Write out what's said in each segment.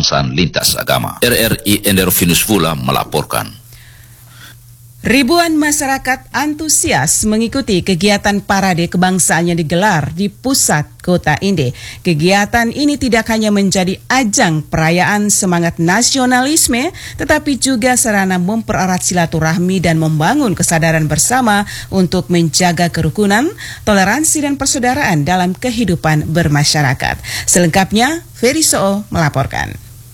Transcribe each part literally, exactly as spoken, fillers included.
kebangsaan lintas agama. R R I Endervinus Vula melaporkan. Ribuan masyarakat antusias mengikuti kegiatan parade kebangsaan yang digelar di pusat kota Ende. Kegiatan ini tidak hanya menjadi ajang perayaan semangat nasionalisme, tetapi juga sarana mempererat silaturahmi dan membangun kesadaran bersama untuk menjaga kerukunan, toleransi dan persaudaraan dalam kehidupan bermasyarakat. Selengkapnya, Ferry Soo melaporkan.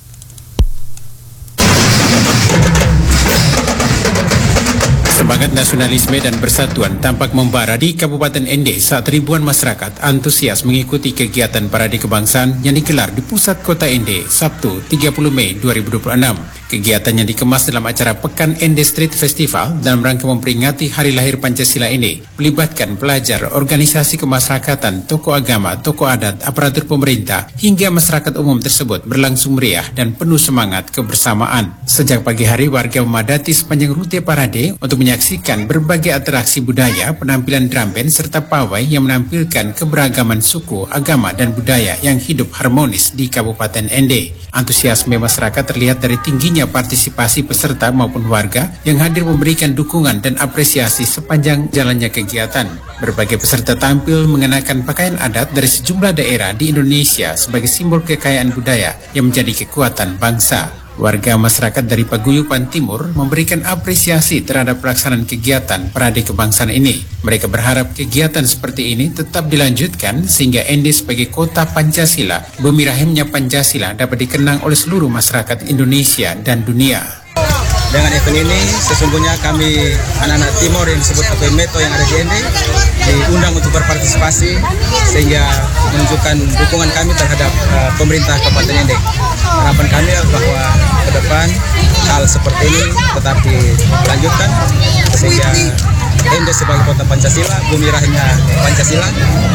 Semangat nasionalisme dan persatuan tampak membara di Kabupaten Ende saat ribuan masyarakat antusias mengikuti kegiatan parade kebangsaan yang digelar di pusat kota Ende Sabtu tiga puluh Mei dua ribu dua puluh enam. Kegiatan yang dikemas dalam acara Pekan Ende Street Festival dalam rangka memperingati Hari Lahir Pancasila ini melibatkan pelajar, organisasi kemasyarakatan, tokoh agama, tokoh adat, aparatur pemerintah, hingga masyarakat umum tersebut berlangsung meriah dan penuh semangat kebersamaan. Sejak pagi hari warga memadati sepanjang rute parade untuk menyaksikan berbagai atraksi budaya, penampilan drum band, serta pawai yang menampilkan keberagaman suku, agama, dan budaya yang hidup harmonis di Kabupaten Ende. Antusiasme masyarakat terlihat dari tingginya partisipasi peserta maupun warga yang hadir memberikan dukungan dan apresiasi sepanjang jalannya kegiatan. Berbagai peserta tampil mengenakan pakaian adat dari sejumlah daerah di Indonesia sebagai simbol kekayaan budaya yang menjadi kekuatan bangsa. Warga masyarakat dari Paguyuban Timur memberikan apresiasi terhadap pelaksanaan kegiatan parade kebangsaan ini. Mereka berharap kegiatan seperti ini tetap dilanjutkan sehingga Ende sebagai kota Pancasila, bumi rahimnya Pancasila dapat dikenang oleh seluruh masyarakat Indonesia dan dunia. Dengan event ini sesungguhnya kami anak-anak Timur yang disebut atau Meto yang ada di Ende diundang untuk berpartisipasi sehingga menunjukkan dukungan kami terhadap uh, pemerintah Kabupaten Ende. Harapan kami bahwa ke depan hal seperti ini tetap dilanjutkan sehingga Ende sebagai kota Pancasila, bumi rahimnya Pancasila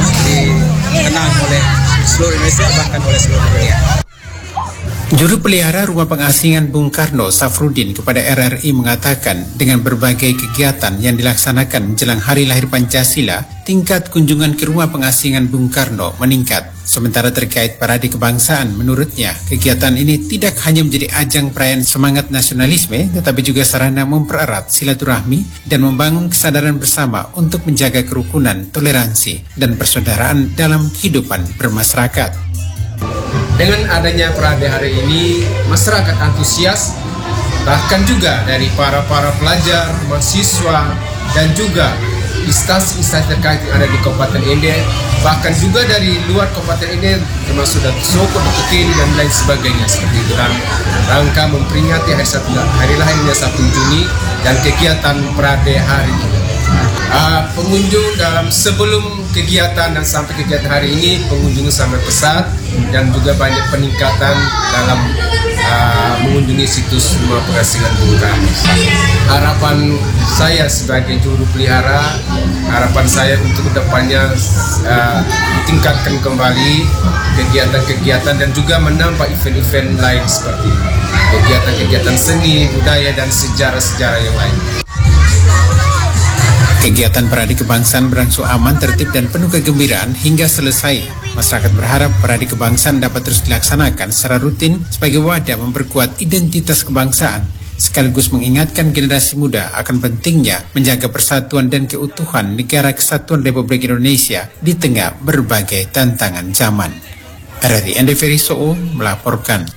dikenang oleh seluruh Indonesia bahkan oleh seluruh dunia. Juru pelihara Rumah Pengasingan Bung Karno, Safrudin, kepada R R I mengatakan dengan berbagai kegiatan yang dilaksanakan menjelang Hari Lahir Pancasila, tingkat kunjungan ke Rumah Pengasingan Bung Karno meningkat. Sementara terkait parade kebangsaan, menurutnya kegiatan ini tidak hanya menjadi ajang perayaan semangat nasionalisme, tetapi juga sarana mempererat silaturahmi dan membangun kesadaran bersama untuk menjaga kerukunan, toleransi, dan persaudaraan dalam kehidupan bermasyarakat. Dengan adanya parade hari ini, masyarakat antusias, bahkan juga dari para-para pelajar, mahasiswa, dan juga instansi-instansi terkait yang ada di Kabupaten Ende, bahkan juga dari luar Kabupaten Ende, termasuk dari Soko, Dr. Kiri, dan lain sebagainya. Seperti itu, dalam rangka memperingati hari, satu, hari lahirnya satu Juni dan kegiatan parade hari ini. Uh, pengunjung dalam sebelum kegiatan dan sampai kegiatan hari ini pengunjung sangat pesat dan juga banyak peningkatan dalam uh, mengunjungi situs Rumah Pengasingan Bung Karno. Harapan saya sebagai juru pelihara, harapan saya untuk kedepannya uh, tingkatkan kembali kegiatan-kegiatan dan juga menambah event-event lain seperti kegiatan-kegiatan seni, budaya, dan sejarah-sejarah yang lain. Kegiatan parade kebangsaan berlangsung aman, tertib, dan penuh kegembiraan hingga selesai. Masyarakat berharap parade kebangsaan dapat terus dilaksanakan secara rutin sebagai wadah memperkuat identitas kebangsaan, sekaligus mengingatkan generasi muda akan pentingnya menjaga persatuan dan keutuhan Negara Kesatuan Republik Indonesia di tengah berbagai tantangan zaman. R R I Ende Ferry Soo melaporkan.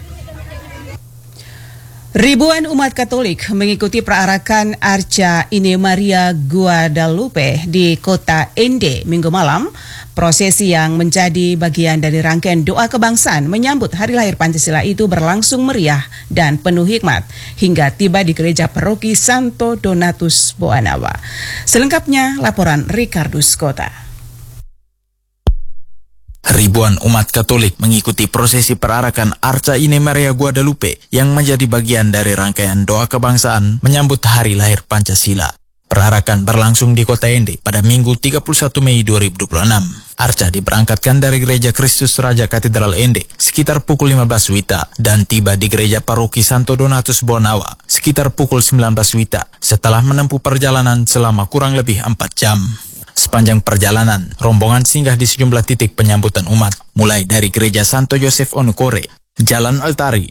Ribuan umat Katolik mengikuti perarakan Arca Ine Maria Guadalupe di kota Ende Minggu malam. Prosesi yang menjadi bagian dari rangkaian doa kebangsaan menyambut Hari Lahir Pancasila itu berlangsung meriah dan penuh hikmat hingga tiba di gereja paroki Santo Donatus Boanawa. Selengkapnya laporan Ricardus Kota. Ribuan umat Katolik mengikuti prosesi perarakan Arca Ine Maria Guadalupe yang menjadi bagian dari rangkaian doa kebangsaan menyambut Hari Lahir Pancasila. Perarakan berlangsung di kota Ende pada Minggu tiga puluh satu Mei dua ribu dua puluh enam. Arca diberangkatkan dari Gereja Kristus Raja Katedral Ende sekitar pukul lima belas wita dan tiba di Gereja Paroki Santo Donatus Boanawa sekitar pukul sembilan belas wita setelah menempuh perjalanan selama kurang lebih empat jam. Sepanjang perjalanan, rombongan singgah di sejumlah titik penyambutan umat, mulai dari Gereja Santo Yosef Onukore, Jalan Altari,